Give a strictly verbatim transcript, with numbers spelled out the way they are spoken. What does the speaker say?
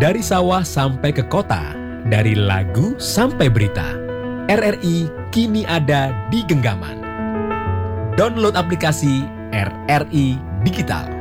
Dari sawah sampai ke kota, dari lagu sampai berita, R R I kini ada di genggaman. Download aplikasi R R I Digital.